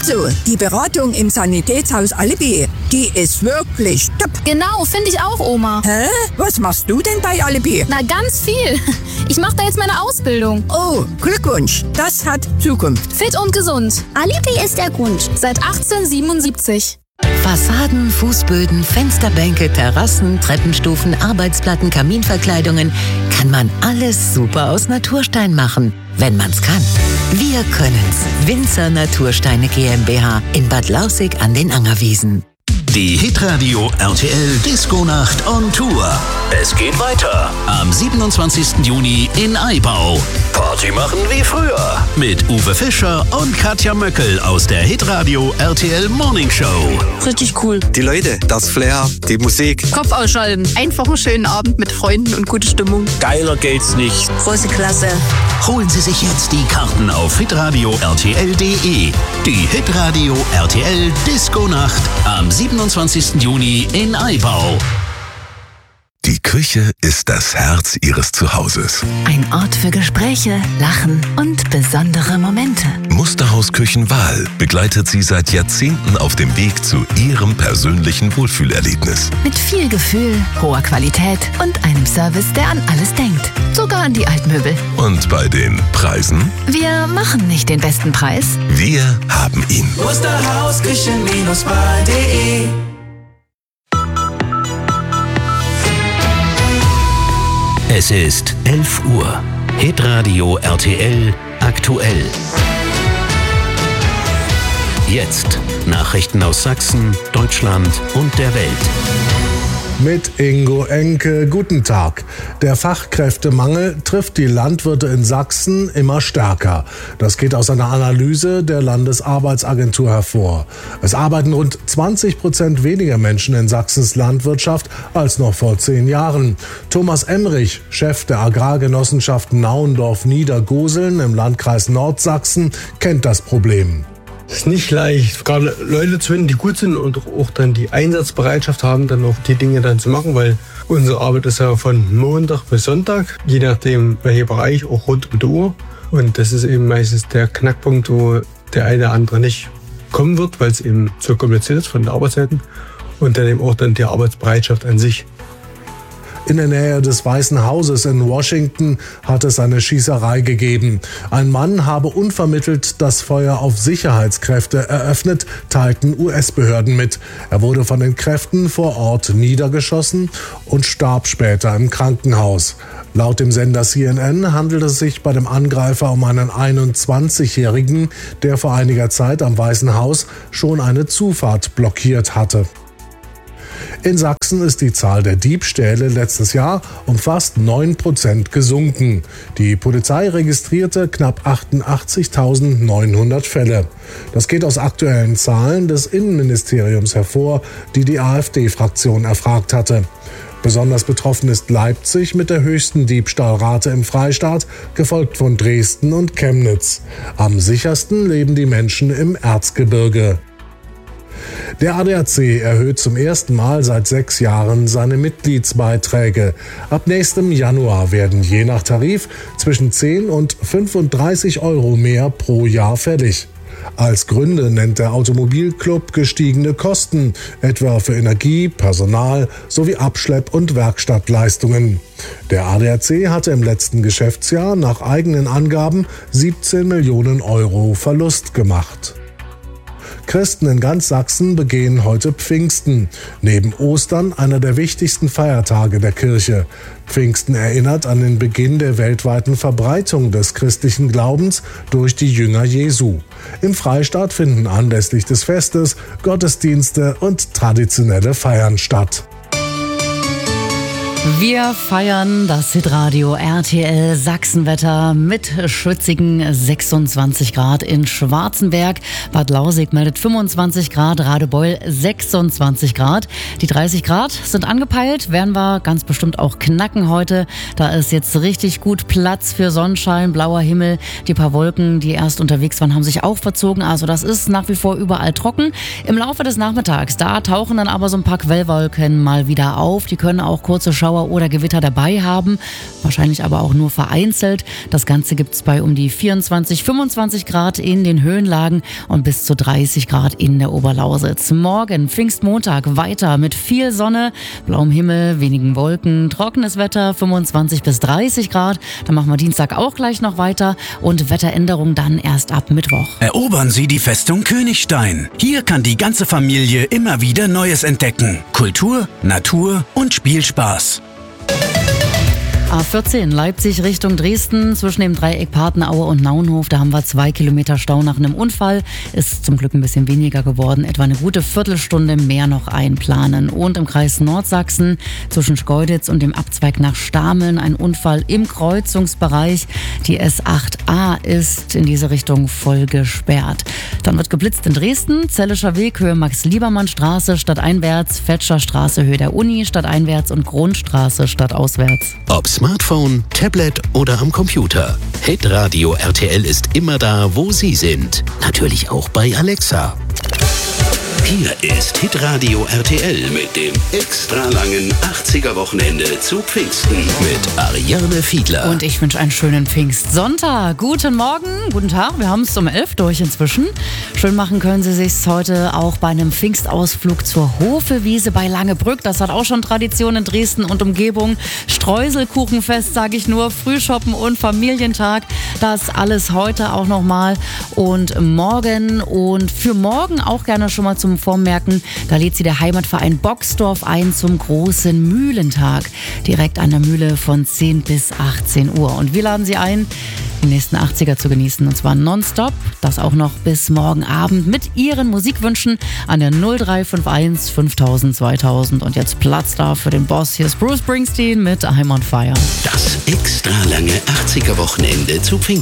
Also, die Beratung im Sanitätshaus Alibi, die ist wirklich top. Genau, finde ich auch, Oma. Hä? Was machst du denn bei Alibi? Na, ganz viel. Ich mache da jetzt meine Ausbildung. Oh, Glückwunsch. Das hat Zukunft. Fit und gesund. Alibi ist der Grund. Seit 1877. Fassaden, Fußböden, Fensterbänke, Terrassen, Treppenstufen, Arbeitsplatten, Kaminverkleidungen. Kann man alles super aus Naturstein machen, wenn man's kann. Wir können's. Winzer Natursteine GmbH in Bad Lausick an den Angerwiesen. Die Hitradio RTL Disco-Nacht on Tour. Es geht weiter am 27. Juni in Aibau. Party machen wie früher mit Uwe Fischer und Katja Möckel aus der Hitradio RTL Morning Show. Richtig cool. Die Leute, das Flair, die Musik. Kopf ausschalten. Einfach einen schönen Abend mit Freunden und gute Stimmung. Geiler geht's nicht. Große Klasse. Holen Sie sich jetzt die Karten auf hitradio rtl.de. Die Hitradio RTL Disco-Nacht am 27. Juni in Aibau. Die Küche ist das Herz Ihres Zuhauses. Ein Ort für Gespräche, Lachen und besondere Momente. Musterhaus Küchenwahl begleitet Sie seit Jahrzehnten auf dem Weg zu Ihrem persönlichen Wohlfühlerlebnis. Mit viel Gefühl, hoher Qualität und einem Service, der an alles denkt. Sogar an die Altmöbel. Und bei den Preisen? Wir machen nicht den besten Preis. Wir haben ihn. Musterhaus Küchen-Wahl.de. Es ist 11 Uhr. Hitradio RTL aktuell. Jetzt Nachrichten aus Sachsen, Deutschland und der Welt. Mit Ingo Enke, guten Tag. Der Fachkräftemangel trifft die Landwirte in Sachsen immer stärker. Das geht aus einer Analyse der Landesarbeitsagentur hervor. Es arbeiten rund 20% weniger Menschen in Sachsens Landwirtschaft als noch vor 10 Jahren. Thomas Emrich, Chef der Agrargenossenschaft Nauendorf-Niedergoseln im Landkreis Nordsachsen, kennt das Problem. Es ist nicht leicht, gerade Leute zu finden, die gut sind und auch dann die Einsatzbereitschaft haben, dann auch die Dinge dann zu machen, weil unsere Arbeit ist ja von Montag bis Sonntag, je nachdem welcher Bereich, auch rund um die Uhr. Und das ist eben meistens der Knackpunkt, wo der eine oder andere nicht kommen wird, weil es eben zu kompliziert ist von den Arbeitszeiten und dann eben auch dann die Arbeitsbereitschaft an sich. In der Nähe des Weißen Hauses in Washington hat es eine Schießerei gegeben. Ein Mann habe unvermittelt das Feuer auf Sicherheitskräfte eröffnet, teilten US-Behörden mit. Er wurde von den Kräften vor Ort niedergeschossen und starb später im Krankenhaus. Laut dem Sender CNN handelt es sich bei dem Angreifer um einen 21-Jährigen, der vor einiger Zeit am Weißen Haus schon eine Zufahrt blockiert hatte. In Sachsen ist die Zahl der Diebstähle letztes Jahr um fast 9% gesunken. Die Polizei registrierte knapp 88.900 Fälle. Das geht aus aktuellen Zahlen des Innenministeriums hervor, die die AfD-Fraktion erfragt hatte. Besonders betroffen ist Leipzig mit der höchsten Diebstahlrate im Freistaat, gefolgt von Dresden und Chemnitz. Am sichersten leben die Menschen im Erzgebirge. Der ADAC erhöht zum ersten Mal seit 6 Jahren seine Mitgliedsbeiträge. Ab nächstem Januar werden je nach Tarif zwischen 10 und 35 Euro mehr pro Jahr fällig. Als Gründe nennt der Automobilclub gestiegene Kosten, etwa für Energie, Personal sowie Abschlepp- und Werkstattleistungen. Der ADAC hatte im letzten Geschäftsjahr nach eigenen Angaben 17 Millionen Euro Verlust gemacht. Christen in ganz Sachsen begehen heute Pfingsten, neben Ostern einer der wichtigsten Feiertage der Kirche. Pfingsten erinnert an den Beginn der weltweiten Verbreitung des christlichen Glaubens durch die Jünger Jesu. Im Freistaat finden anlässlich des Festes Gottesdienste und traditionelle Feiern statt. Wir feiern das Hitradio RTL Sachsenwetter mit schwitzigen 26 Grad in Schwarzenberg. Bad Lausick meldet 25 Grad, Radebeul 26 Grad. Die 30 Grad sind angepeilt, werden wir ganz bestimmt auch knacken heute. Da ist jetzt richtig gut Platz für Sonnenschein, blauer Himmel. Die paar Wolken, die erst unterwegs waren, haben sich auch verzogen. Also das ist nach wie vor überall trocken. Im Laufe des Nachmittags, da tauchen dann aber so ein paar Quellwolken mal wieder auf. Die können auch kurze Schauer Schauer oder Gewitter dabei haben, wahrscheinlich aber auch nur vereinzelt. Das Ganze gibt es bei um die 24, 25 Grad in den Höhenlagen und bis zu 30 Grad in der Oberlausitz. Morgen, Pfingstmontag, weiter mit viel Sonne, blauem Himmel, wenigen Wolken, trockenes Wetter, 25 bis 30 Grad. Dann machen wir Dienstag auch gleich noch weiter und Wetteränderung dann erst ab Mittwoch. Erobern Sie die Festung Königstein. Hier kann die ganze Familie immer wieder Neues entdecken. Kultur, Natur und Spielspaß. A14 Leipzig Richtung Dresden zwischen dem Dreieck Partneraue und Naunhof. Da haben wir 2 Kilometer Stau nach einem Unfall. Ist zum Glück ein bisschen weniger geworden. Etwa eine gute Viertelstunde mehr noch einplanen. Und im Kreis Nordsachsen zwischen Schkeuditz und dem Abzweig nach Stameln ein Unfall im Kreuzungsbereich. Die S8a ist in diese Richtung voll gesperrt. Dann wird geblitzt in Dresden. Zellischer Weg, Höhe Max-Liebermann-Straße, stadteinwärts. Fetscher Straße, Höhe der Uni, stadteinwärts. Und Grundstraße, stadtauswärts. Ob Smartphone, Tablet oder am Computer. Hitradio RTL ist immer da, wo Sie sind. Natürlich auch bei Alexa. Hier ist Hitradio RTL mit dem extra langen 80er-Wochenende zu Pfingsten mit Ariane Fiedler. Und ich wünsche einen schönen Pfingstsonntag. Guten Morgen, guten Tag. Wir haben es um 11 durch inzwischen. Schön machen können Sie sich's heute auch bei einem Pfingstausflug zur Hofewiese bei Langebrück. Das hat auch schon Tradition in Dresden und Umgebung. Streuselkuchenfest, sage ich nur, Frühshoppen und Familientag. Das alles heute auch nochmal und morgen. Und für morgen auch gerne schon mal zum Vormerken, da lädt Sie der Heimatverein Boxdorf ein zum großen Mühlentag. Direkt an der Mühle von 10 bis 18 Uhr. Und wir laden Sie ein, die nächsten 80er zu genießen. Und zwar nonstop. Das auch noch bis morgen Abend mit Ihren Musikwünschen an der 0351 5000 2000. Und jetzt Platz da für den Boss. Hier ist Bruce Springsteen mit I'm on Fire. Das extra lange 80er-Wochenende zu Pfingsten.